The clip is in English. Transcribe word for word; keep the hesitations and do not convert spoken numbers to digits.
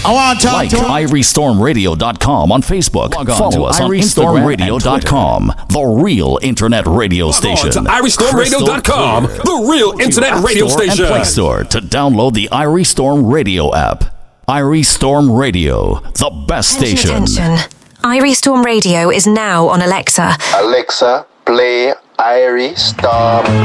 I want to talk Like to him. Irie Storm Radio dot com on Facebook. Log on Follow to us on Irie Instagram Storm Radio dot com, the real internet radio station. Log on to Irie Storm Radio dot com, the real internet App radio Store station. and Play Store to download the Irie Storm Radio app. Irie Storm Radio, the best Attention, station. attention. Irie Storm Radio is now on Alexa. Alexa, play Irie Storm